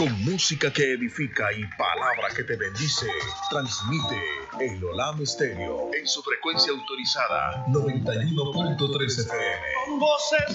Con música que edifica y palabra que te bendice, transmite el Olam Stereo en su frecuencia autorizada 91.3 FM.